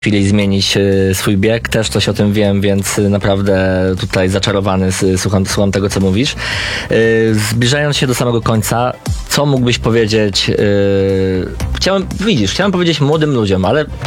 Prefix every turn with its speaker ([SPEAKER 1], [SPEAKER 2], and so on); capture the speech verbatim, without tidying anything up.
[SPEAKER 1] chwili zmienić y, swój bieg. Też coś o tym wiem, więc y, naprawdę tutaj zaczarowany y, słucham, słucham tego, co mówisz. Y, zbliżając się do samego końca, co mógłbyś powiedzieć? Y, chciałem, widzisz, chciałem powiedzieć młodym ludziom, ale